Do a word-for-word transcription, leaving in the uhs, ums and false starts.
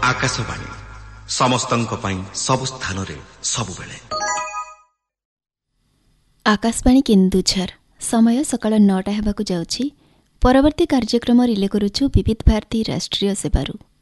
आकाशवाणी समस्तंक पई सब स्थान रे सबुबेले। आकाशवाणी केन्दुझर समय सकाळ नौटा हेबाकु जाउछि। परवर्ती कार्यक्रम रिले करुछु विविध भारती राष्ट्रीय सेवारू।